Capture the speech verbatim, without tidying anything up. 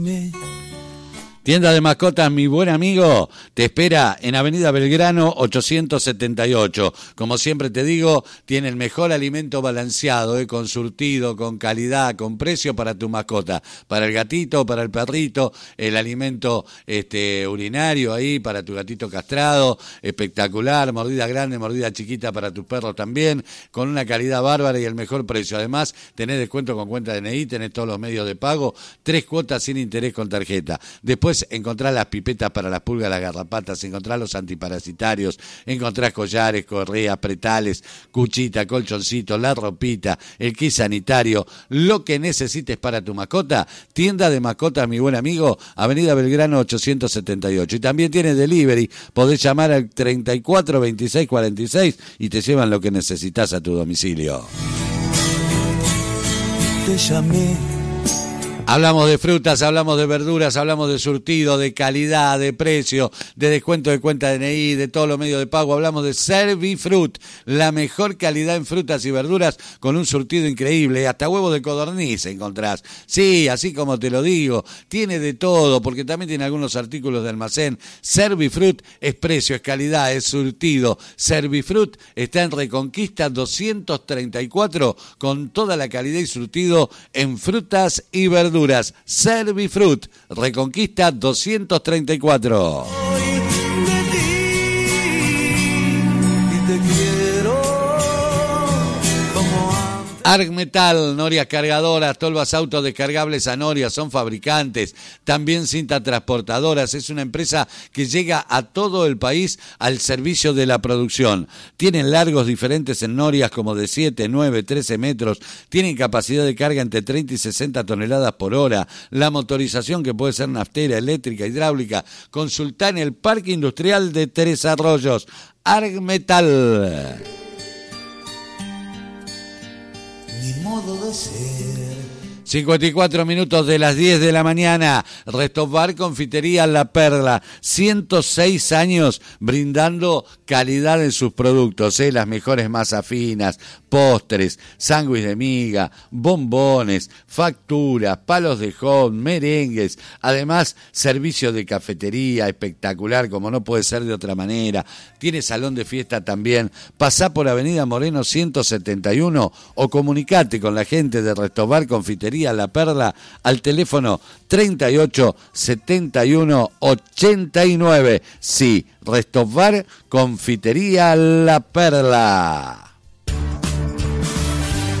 Tienda de mascotas, mi buen amigo, te espera en Avenida Belgrano ochocientos setenta y ocho. Como siempre te digo, tiene el mejor alimento balanceado, eh, con surtido, con calidad, con precio para tu mascota. Para el gatito, para el perrito, el alimento este, urinario ahí para tu gatito castrado, espectacular, mordida grande, mordida chiquita para tus perros también, con una calidad bárbara y el mejor precio. Además, tenés descuento con cuenta de N I, tenés todos los medios de pago, tres cuotas sin interés con tarjeta. Después encontrás las pipetas para las pulgas, las garrapatas, encontrás los antiparasitarios, encontrás collares, correas, pretales, cuchita, colchoncito, la ropita, el kit sanitario, lo que necesites para tu mascota. Tienda de mascotas, mi buen amigo, Avenida Belgrano ochocientos setenta y ocho. Y también tiene delivery, podés llamar al treinta y cuatro veintiséis cuarenta y seis y te llevan lo que necesitas a tu domicilio. Te llamé. Hablamos de frutas, hablamos de verduras, hablamos de surtido, de calidad, de precio, de descuento de cuenta de N I, de todos los medios de pago. Hablamos de Servifrut, la mejor calidad en frutas y verduras con un surtido increíble. Hasta huevos de codorniz encontrás. Sí, así como te lo digo, tiene de todo, porque también tiene algunos artículos de almacén. Servifrut es precio, es calidad, es surtido. Servifrut está en Reconquista doscientos treinta y cuatro con toda la calidad y surtido en frutas y verduras. Servifrut, Reconquista doscientos treinta y cuatro. Argmetal, norias cargadoras, tolvas autos descargables a norias, son fabricantes, también cintas transportadoras, es una empresa que llega a todo el país al servicio de la producción. Tienen largos diferentes en norias como de siete, nueve, trece metros, tienen capacidad de carga entre treinta y sesenta toneladas por hora, la motorización que puede ser naftera, eléctrica, hidráulica. Consultá en el Parque Industrial de Tres Arroyos. Argmetal. Mi modo de ser. cincuenta y cuatro minutos de las diez de la mañana. Restobar Confitería La Perla. ciento seis años brindando calidad en sus productos. ¿eh? Las mejores masas finas, postres, sándwich de miga, bombones, facturas, palos de hot, merengues. Además, servicio de cafetería espectacular, como no puede ser de otra manera. Tiene salón de fiesta también. Pasá por Avenida Moreno ciento setenta y uno o comunicate con la gente de Restobar Confitería La Perla al teléfono treinta y ocho setenta y uno ochenta y nueve. Sí, Restobar Confitería La Perla.